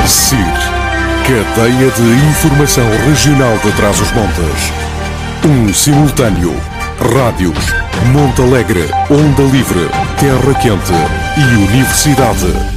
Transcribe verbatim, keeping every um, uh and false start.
S I R, Cadeia de Informação Regional de Trás-os-Montes. Um simultâneo. Rádios Monte Alegre, Onda Livre, Terra Quente e Universidade.